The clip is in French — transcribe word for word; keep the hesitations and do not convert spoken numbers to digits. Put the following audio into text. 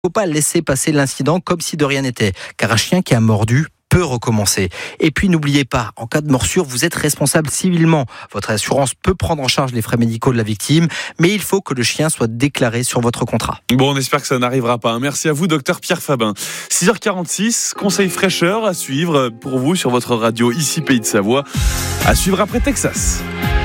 Il ne faut pas laisser passer l'incident comme si de rien n'était, car un chien qui a mordu peut recommencer. Et puis n'oubliez pas, en cas de morsure, vous êtes responsable civilement. Votre assurance peut prendre en charge les frais médicaux de la victime, mais il faut que le chien soit déclaré sur votre contrat. Bon, on espère que ça n'arrivera pas. Merci à vous, docteur Pierre Fabin. six heures quarante-six, conseil fraîcheur à suivre pour vous sur votre radio ici Pays de Savoie. À suivre après Texas.